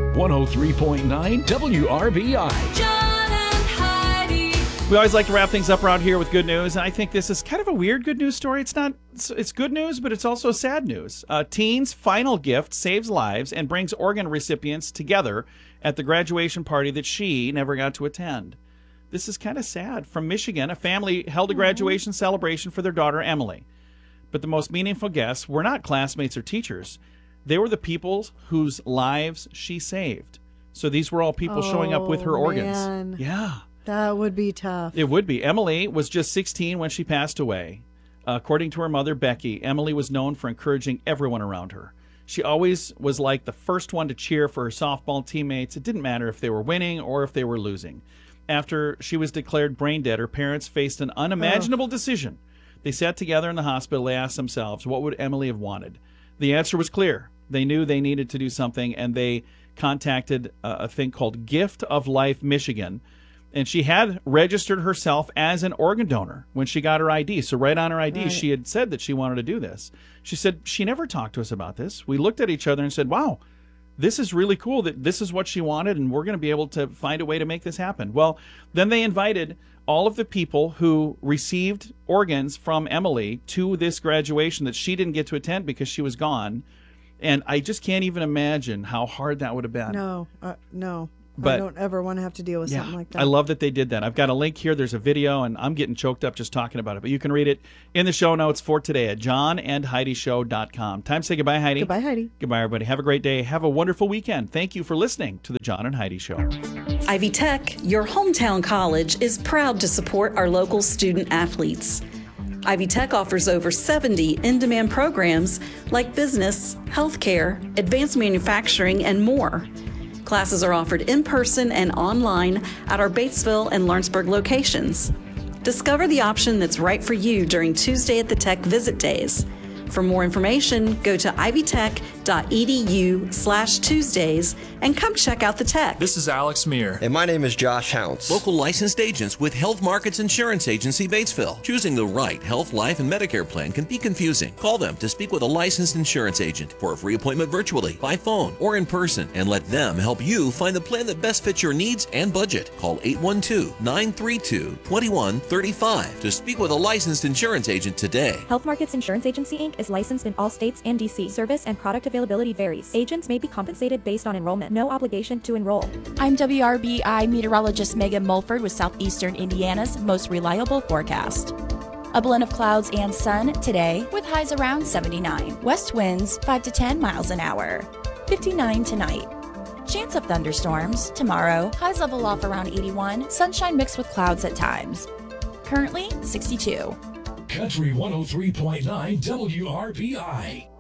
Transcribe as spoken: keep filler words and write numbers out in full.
one oh three point nine W R B I. John and Heidi. We always like to wrap things up around here with good news, and I think this is kind of a weird good news story. It's not, it's, it's good news, but it's also sad news. A teen's final gift saves lives and brings organ recipients together at the graduation party that she never got to attend. This is kind of sad. From Michigan, a family held a graduation celebration for their daughter, Emily. But the most meaningful guests were not classmates or teachers. They were the people whose lives she saved. So these were all people Oh, showing up with her organs. man. Yeah. That would be tough. It would be. Emily was just sixteen when she passed away. Uh, according to her mother, Becky, Emily was known for encouraging everyone around her. She always was like the first one to cheer for her softball teammates. It didn't matter if they were winning or if they were losing. After she was declared brain dead, her parents faced an unimaginable oh. decision. They sat together in the hospital. They asked themselves, what would Emily have wanted? The answer was clear. They knew they needed to do something, and they contacted a, a thing called Gift of Life Michigan. And she had registered herself as an organ donor when she got her I D. So right on her I D, right. she had said that she wanted to do this. She said she never talked to us about this. We looked at each other and said, wow, this is really cool that this is what she wanted, and we're going to be able to find a way to make this happen. Well, then they invited all of the people who received organs from Emily to this graduation that she didn't get to attend because she was gone. And I just can't even imagine how hard that would have been. No, uh, no. But, I don't ever want to have to deal with yeah, something like that. I love that they did that. I've got a link here. There's a video, and I'm getting choked up just talking about it. But you can read it in the show notes for today at john and heidi show dot com. Time to say goodbye, Heidi. Goodbye, Heidi. Goodbye, everybody. Have a great day. Have a wonderful weekend. Thank you for listening to the John and Heidi Show. Ivy Tech, your hometown college, is proud to support our local student athletes. Ivy Tech offers over seventy in-demand programs like business, healthcare, advanced manufacturing, and more. Classes are offered in person and online at our Batesville and Lawrenceburg locations. Discover the option that's right for you during Tuesday at the Tech Visit Days. For more information, go to ivytech.edu slash Tuesdays and come check out the Tech. This is Alex Meir. And my name is Josh Hounts. Local licensed agents with Health Markets Insurance Agency, Batesville. Choosing the right health, life, and Medicare plan can be confusing. Call them to speak with a licensed insurance agent for a free appointment virtually, by phone, or in person, and let them help you find the plan that best fits your needs and budget. Call eight one two, nine three two, two one three five to speak with a licensed insurance agent today. Health Markets Insurance Agency, Incorporated is licensed in all states and D C. Service and product availability varies. Agents may be compensated based on enrollment. No obligation to enroll. I'm W R B I meteorologist Megan Mulford with Southeastern Indiana's most reliable forecast. A blend of clouds and sun today with highs around seventy-nine. West winds five to ten miles an hour. fifty-nine tonight. Chance of thunderstorms tomorrow. Highs level off around eighty-one. Sunshine mixed with clouds at times. Currently sixty-two. Country one oh three point nine W R B I.